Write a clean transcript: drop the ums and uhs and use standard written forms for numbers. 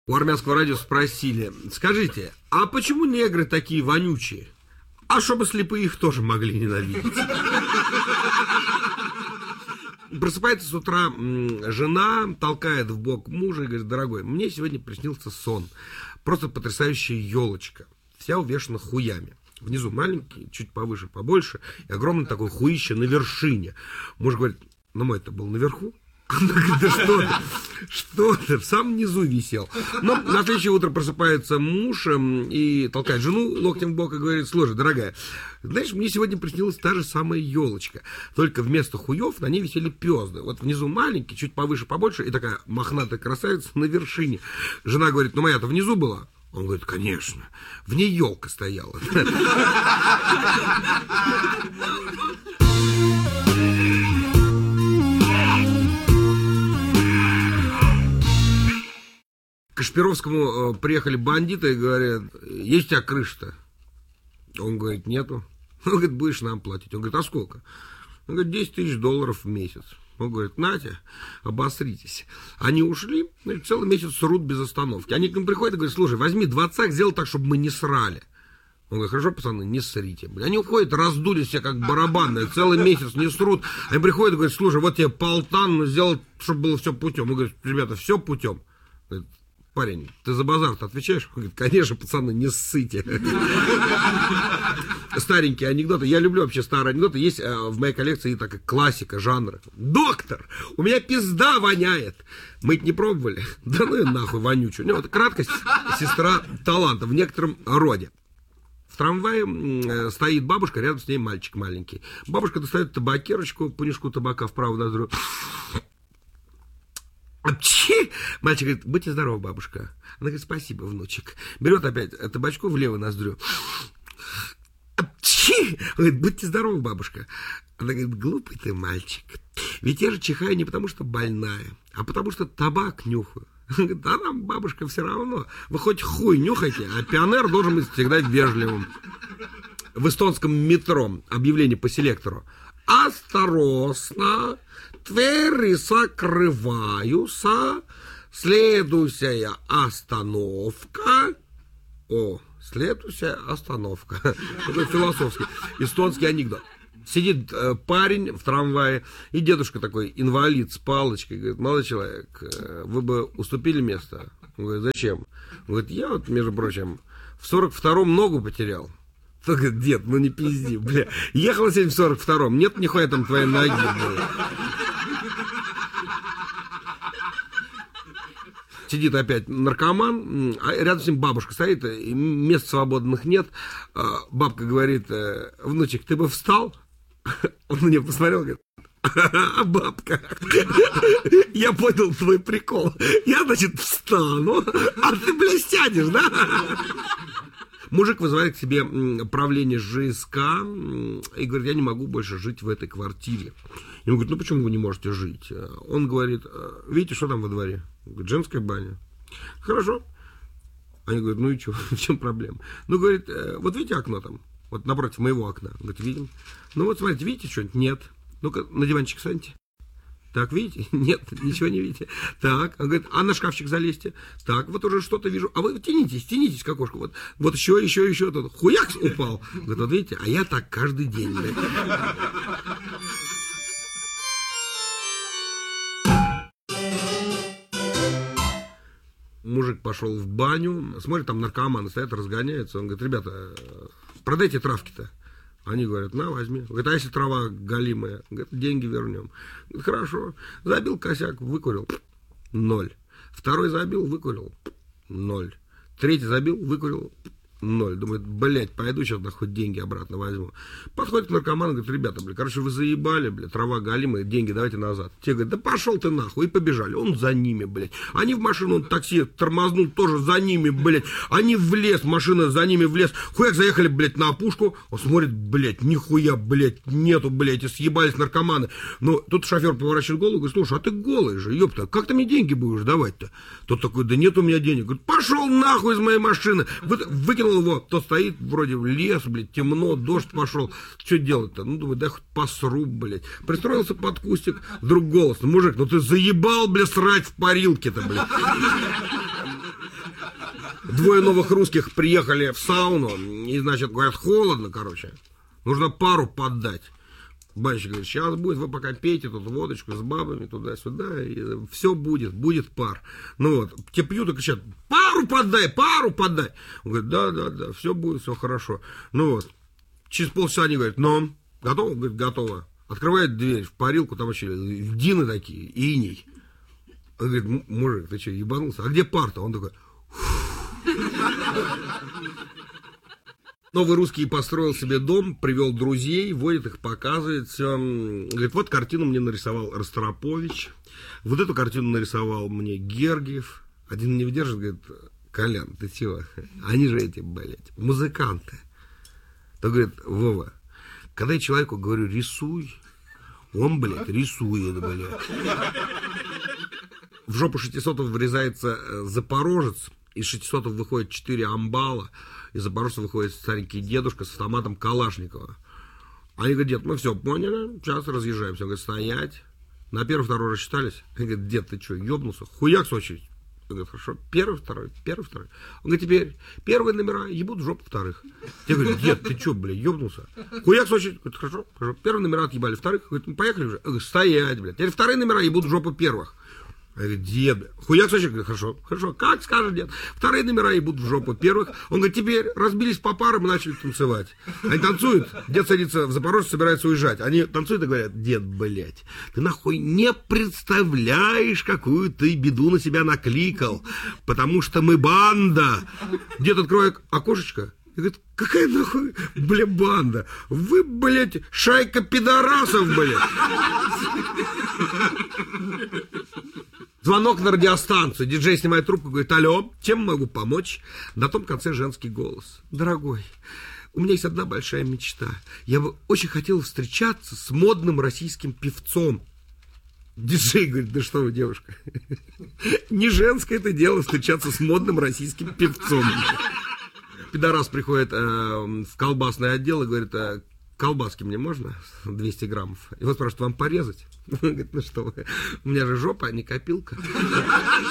У армянского радио спросили: скажите, а почему негры такие вонючие? А чтобы слепые их тоже могли ненавидеть. Просыпается с утра жена, толкает в бок мужа и говорит: дорогой, мне сегодня приснился сон. Просто потрясающая елочка, вся увешана хуями. Внизу маленький, чуть повыше, побольше, и огромный такой хуище на вершине. Муж говорит: ну мой-то был наверху. Она говорит: да что ты, в самом низу висел. Но на следующее утро просыпается муж и толкает жену локтем в бок и говорит: слушай, дорогая, знаешь, мне сегодня приснилась та же самая елочка, только вместо хуев на ней висели пёзды. Вот внизу маленький, чуть повыше, побольше, и такая мохнатая красавица на вершине. Жена говорит: ну моя-то внизу была. Он говорит: конечно, в ней елка стояла. К Кашпировскому приехали бандиты и говорят: есть у тебя крыша-то? Он говорит: нету. Он говорит: будешь нам платить. Он говорит: а сколько? Он говорит: $10 000 в месяц. Он говорит: нате, обосритесь. Они ушли, целый месяц срут без остановки. Они к ним приходят и говорят: слушай, возьми двадцак, сделай так, чтобы мы не срали. Он говорит: хорошо, пацаны, не ссрите. Они уходят, раздулись все как барабанные, целый месяц не срут. Они приходят и говорят: слушай, вот тебе полтан, сделал, чтобы было все путем. Он говорит: ребята, все путем. Говорит: парень, ты за базар-то отвечаешь? Он говорит: конечно, пацаны, не ссыте. Старенькие анекдоты. Я люблю вообще старые анекдоты. Есть в моей коллекции такая классика жанра. Доктор, у меня пизда воняет. Мы-то не пробовали. Да ну и нахуй вонючую. У него краткость сестра таланта в некотором роде. В трамвае стоит бабушка, рядом с ней мальчик маленький. Бабушка достает табакерочку, пунишку табака в правую ноздрю. Мальчик говорит: будьте здоровы, бабушка. Она говорит: спасибо, внучек. Берет опять табачку в левую ноздрю. Он говорит: будьте здоровы, бабушка. Она говорит: глупый ты мальчик. Ведь я же чихаю не потому, что больная, а потому, что табак нюхаю. Она говорит: да нам, бабушка, все равно. Вы хоть хуй нюхайте, а пионер должен быть всегда вежливым. В эстонском метро объявление по селектору: осторожно, двери закрываются, следующая остановка. Следующая остановка. Это философский, эстонский анекдот. Сидит парень в трамвае, и дедушка такой, инвалид с палочкой, говорит: молодой человек, вы бы уступили место? Он говорит: зачем? Он говорит: я вот, между прочим, в 42-м ногу потерял. Он говорит: дед, ну не пизди, бля. Ехал сегодня в 42-м, нет нихуя там твоей ноги, бля. Сидит опять наркоман, а рядом с ним бабушка стоит, и мест свободных нет. Бабка говорит: внучек, ты бы встал? Он на нее посмотрел, говорит: бабка, я понял твой прикол. Я, значит, встану, а ты, блядь, сядешь, да? Мужик вызывает к себе правление ЖСК и говорит: я не могу больше жить в этой квартире. Ему говорят: ну почему вы не можете жить? Он говорит: видите, что там во дворе? Говорит: женская баня. Хорошо. Они говорят: ну и что, в чем проблема? Ну, говорит: вот видите окно там? Вот напротив моего окна. Говорит: видим. Ну вот смотрите, видите что-нибудь? Нет. Ну-ка, на диванчик встаньте. Так, видите? Нет, ничего не видите. Так, он говорит: а на шкафчик залезьте. Так, вот уже что-то вижу. А вы тянитесь к окошку. Вот еще. Тут хуяк упал. Говорит: вот видите, а я так каждый день. Мужик пошел в баню, смотрит, там наркоманы стоят, разгоняются. Он говорит: ребята, продайте травки-то. Они говорят: на, возьми. Он говорит: а если трава галимая? Он говорит: деньги вернем. Говорит: хорошо. Забил косяк, выкурил. 0. Второй забил, выкурил. 0. Третий забил, выкурил. 0. Думает: блядь, пойду сейчас хоть деньги обратно возьму. Подходит к наркоману, говорит: ребята, блядь, короче, вы заебали, блядь, трава галимая, деньги давайте назад. Те говорят: да пошел ты нахуй, и побежали. Он за ними, блядь. Они в машину, такси тормознул, тоже за ними, блядь. Они в лес, машина за ними в лес. Хуяк заехали, блядь, на опушку. Он смотрит: блядь, нихуя, блядь, нету, блядь, и съебались наркоманы. Ну, тут шофер поворачивает голову и говорит: слушай, а ты голый же, ёпта, как ты мне деньги будешь давать-то? Тот такой: да нет у меня денег. Говорит: пошел нахуй из моей машины. Выкинул его, тот стоит, вроде в лес, блядь, темно, дождь пошел. Что делать-то? Ну, думаю, да хоть посру, блядь. Пристроился под кустик, вдруг голос: ну, мужик, ну ты заебал, блядь, срать в парилке-то, блядь. Двое новых русских приехали в сауну, и, значит, говорят, холодно, короче. Нужно пару поддать. Банщик говорит, сейчас будет, вы пока пейте тут водочку с бабами туда-сюда, и все будет пар. Ну вот, те пьют и кричат, пару поддай. Он говорит, да, все будет, все хорошо. Ну вот, через полчаса они говорят, ну, готово? Он говорит, готово. Открывает дверь в парилку, там вообще льдины такие, иней. Он говорит, мужик, ты что, ебанулся? А где пар-то? Он такой, новый русский построил себе дом, привел друзей, водит их, показывает все. Говорит, вот картину мне нарисовал Ростропович, вот эту картину нарисовал мне Гергиев. Один не выдержит, говорит, Колян, ты чего? Они же эти, блядь, музыканты. То говорит, Вова, когда я человеку говорю, рисуй, он, блядь, рисует, блядь. В жопу 600-ов врезается Запорожец, из 600-ов выходит 4 амбала, из Запорожца выходит старенький дедушка с автоматом Калашникова. Они говорят, дед, мы все поняли, сейчас разъезжаемся. Он говорит, стоять. На первый, второй рассчитались. Они говорят, дед, ты что, ебнулся? Хуяк с очередь. Он говорит, хорошо, первый, второй. Он говорит, теперь первые номера ебут в жопу вторых. Я говорю, дед, ты что, блядь, ебнулся? Хуяк с очередь. Говорит, хорошо. Первые номера отъебали вторых. Говорит, ну, поехали уже. Я говорю, стоять, блядь. Теперь вторые номера ебут в жопу первых. Я говорю, дед, хуяк сочек, говорит, хорошо, как скажешь, дед. Вторые номера ебут в жопу первых. Он говорит, теперь разбились по парам и начали танцевать. Они танцуют, дед садится в Запорожье, собирается уезжать. Они танцуют и говорят, дед, блядь, ты нахуй не представляешь, какую ты беду на себя накликал, потому что мы банда. Дед открывает окошечко. И говорит, какая нахуй, бля, банда? Вы, блядь, шайка пидорасов, блядь. Звонок на радиостанцию. Диджей снимает трубку, говорит, алло, чем могу помочь? На том конце женский голос. Дорогой, у меня есть одна большая мечта. Я бы очень хотел встречаться с модным российским певцом. Диджей говорит, да что вы, девушка, не женское это дело встречаться с модным российским певцом. Пидорас приходит в колбасный отдел и говорит, колбаски мне можно? 200 граммов. И вот спрашивает, вам порезать? Он говорит, ну что вы, у меня же жопа, а не копилка.